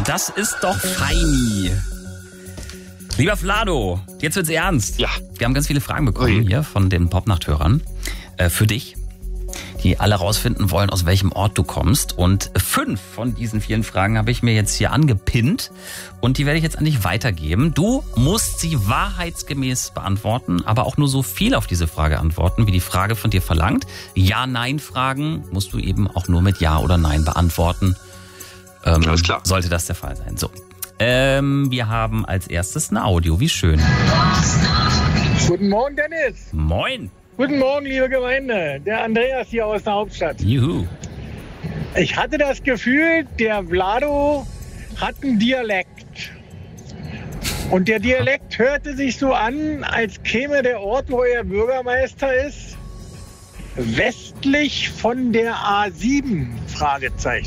das ist doch feini. Lieber Vlado, jetzt wird's ernst. Ja. Wir haben ganz viele Fragen bekommen hier von den Popnachthörern für dich, die alle rausfinden wollen, aus welchem Ort du kommst. Und 5 von diesen vielen Fragen habe ich mir jetzt hier angepinnt und die werde ich jetzt an dich weitergeben. Du musst sie wahrheitsgemäß beantworten, aber auch nur so viel auf diese Frage antworten, wie die Frage von dir verlangt. Ja-Nein-Fragen musst du eben auch nur mit Ja oder Nein beantworten. Alles klar. Sollte das der Fall sein. So. Wir haben als erstes ein Audio. Wie schön. Guten Morgen, Dennis. Moin. Guten Morgen, liebe Gemeinde. Der Andreas hier aus der Hauptstadt. Juhu. Ich hatte das Gefühl, der Vlado hat einen Dialekt. Und der Dialekt hörte sich so an, als käme der Ort, wo er Bürgermeister ist, westlich von der A7? Fragezeichen.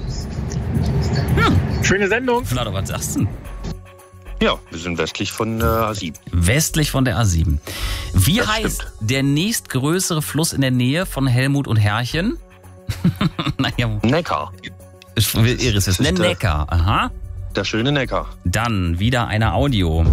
Schöne Sendung. Vlado, was sagst du? Ja, wir sind westlich von der A7. Westlich von der A7. Wie Das heißt stimmt. der nächstgrößere Fluss in der Nähe von Helmut und Herrchen? Naja, Neckar. ich will Iris wissen. Der Das ist der- Neckar. Aha. Der schöne Neckar. Dann wieder eine Audio.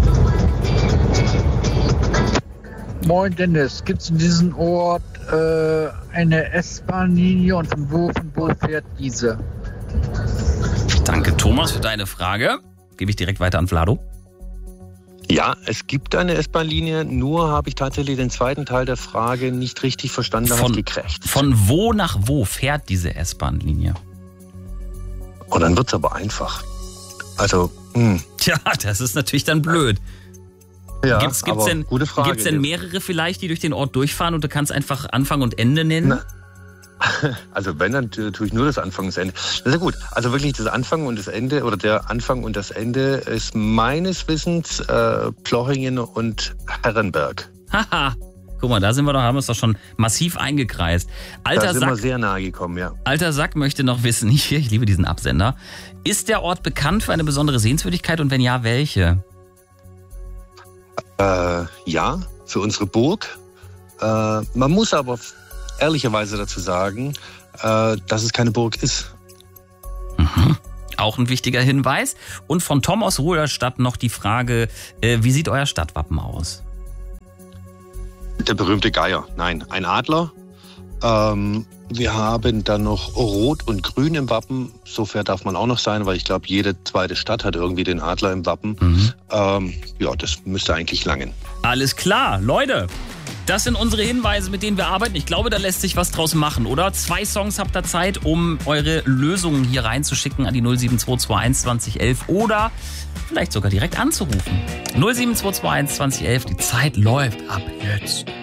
Moin Dennis, gibt es in diesem Ort eine S-Bahn-Linie und von wo fährt diese? Danke, Thomas, für deine Frage. Gebe ich direkt weiter an Vlado. Ja, es gibt eine S-Bahn-Linie, nur habe ich tatsächlich den zweiten Teil der Frage nicht richtig verstanden, da habe ich gekrächzt. Von wo nach wo fährt diese S-Bahn-Linie? Und dann wird's aber einfach. Also, Tja, das ist natürlich dann blöd. ja, Gibt's aber denn, gute Frage. gibt's denn mehrere vielleicht, die durch den Ort durchfahren und du kannst einfach Anfang und Ende nennen? Na, Also wenn, dann tue ich nur das Anfang und das Ende. Das ist ja gut. Also wirklich das Anfang und das Ende oder der Anfang und das Ende ist meines Wissens Plochingen und Herrenberg. Haha. Guck mal, da sind wir doch, haben wir es doch schon massiv eingekreist. Da Alter sind wir Sack, sehr nahe gekommen, ja. Alter Sack möchte noch wissen, hier, ich liebe diesen Absender. Ist der Ort bekannt für eine besondere Sehenswürdigkeit und wenn ja, welche? Ja, für unsere Burg. Man muss aber ehrlicherweise dazu sagen, dass es keine Burg ist. Mhm. Auch ein wichtiger Hinweis. Und von Tom aus Ruderstadt noch die Frage, wie sieht euer Stadtwappen aus? Der berühmte Geier. Nein, ein Adler. Wir haben dann noch Rot und Grün im Wappen. So fair darf man auch noch sein, weil ich glaube, jede zweite Stadt hat irgendwie den Adler im Wappen. Ja, das müsste eigentlich langen. Alles klar, Leute. Das sind unsere Hinweise, mit denen wir arbeiten. Ich glaube, da lässt sich was draus machen, oder? 2 Songs habt ihr Zeit, um eure Lösungen hier reinzuschicken an die 07221 2011 oder vielleicht sogar direkt anzurufen. 07221 2011, die Zeit läuft ab jetzt.